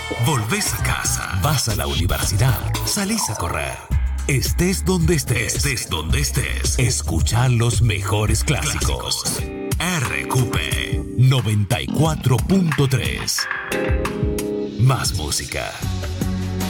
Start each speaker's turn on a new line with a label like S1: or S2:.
S1: Volvés a casa, vas a la universidad, salís a correr. Estés donde estés, escuchá los mejores clásicos. RQP 94.3. Más música.